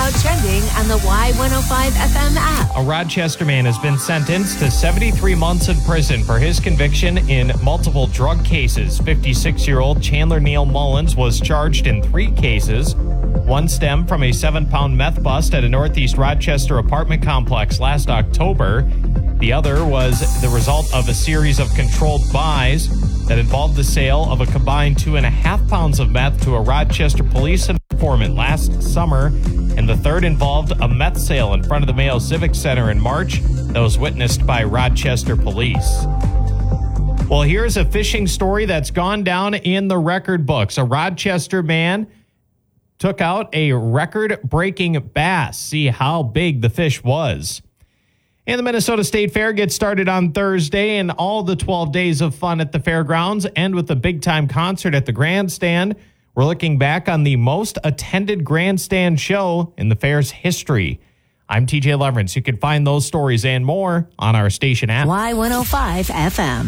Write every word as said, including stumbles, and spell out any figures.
now trending on the Y one oh five F M app. A Rochester man has been sentenced to seventy-three months in prison for his conviction in multiple drug cases. fifty-six-year-old Chandler Neal Mullins was charged in three cases. One stemmed from a seven-pound meth bust at a Northeast Rochester apartment complex last October. The other was the result of a series of controlled buys that involved the sale of a combined two and a half pounds of meth to a Rochester police informant last summer. And the third involved a meth sale in front of the Mayo Civic Center in March that was witnessed by Rochester police. Well, here's a fishing story that's gone down in the record books. A Rochester man took out a record-breaking bass. See how big the fish was. And the Minnesota State Fair gets started on Thursday, and all the twelve days of fun at the fairgrounds end with a big-time concert at the grandstand. We're looking back on the most attended grandstand show in the fair's history. I'm T J Leverance. You can find those stories and more on our station app. Y one oh five F M.